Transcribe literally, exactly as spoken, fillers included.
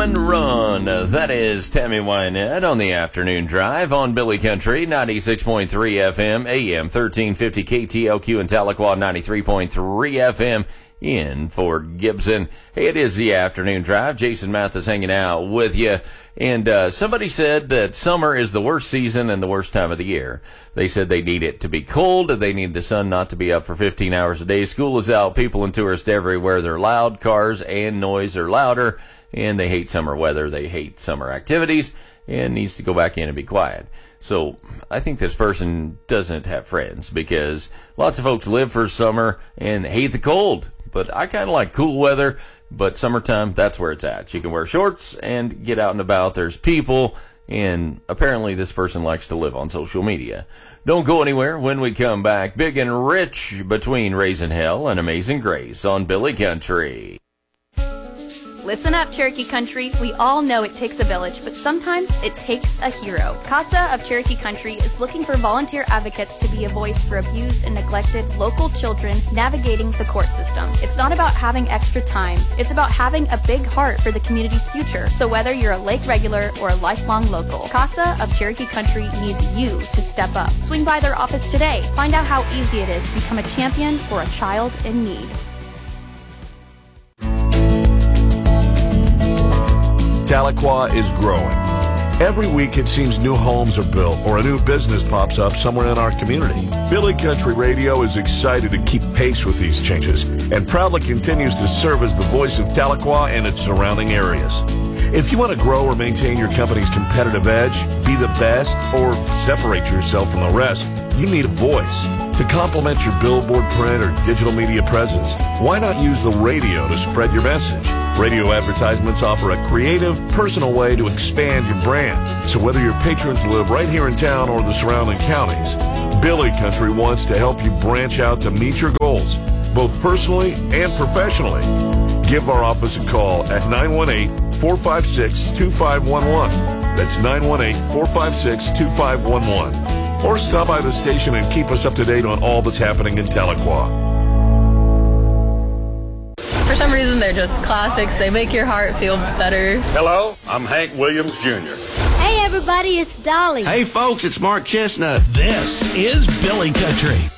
and Run. That is Tammy Wynette on the afternoon drive on Billy Country, ninety-six point three F M, A M thirteen fifty K T L Q in Tahlequah, ninety-three point three F M in Fort Gibson. Hey, it is the afternoon drive. Jason Mathis hanging out with you. And uh, somebody said that summer is the worst season and the worst time of the year. They said they need it to be cold. They need the sun not to be up for fifteen hours a day. School is out. People and tourists everywhere. They're loud. Cars and noise are louder. And they hate summer weather. They hate summer activities and needs to go back in and be quiet. So I think this person doesn't have friends because lots of folks live for summer and hate the cold. But I kind of like cool weather, but summertime, that's where it's at. You can wear shorts and get out and about. There's people, and apparently this person likes to live on social media. Don't go anywhere. When we come back, Big and Rich between Raising Hell and Amazing Grace on Billy Country. Listen up, Cherokee Country. We all know it takes a village, but sometimes it takes a hero. CASA of Cherokee Country is looking for volunteer advocates to be a voice for abused and neglected local children navigating the court system. It's not about having extra time. It's about having a big heart for the community's future. So whether you're a lake regular or a lifelong local, CASA of Cherokee Country needs you to step up. Swing by their office today. Find out how easy it is to become a champion for a child in need. Tahlequah is growing. Every week it seems new homes are built or a new business pops up somewhere in our community. Billy Country Radio is excited to keep pace with these changes and proudly continues to serve as the voice of Tahlequah and its surrounding areas. If you want to grow or maintain your company's competitive edge, be the best, or separate yourself from the rest, you need a voice. To complement your billboard, print, or digital media presence, why not use the radio to spread your message? Radio advertisements offer a creative, personal way to expand your brand. So whether your patrons live right here in town or the surrounding counties, Billy Country wants to help you branch out to meet your goals, both personally and professionally. Give our office a call at nine one eight, four five six, two five one one. That's nine one eight, four five six, two five one one. Or stop by the station and keep us up to date on all that's happening in Tahlequah. For some reason, they're just classics. They make your heart feel better. Hello, I'm Hank Williams Junior Hey, everybody, it's Dolly. Hey, folks, it's Mark Chestnut. This is Billy Country.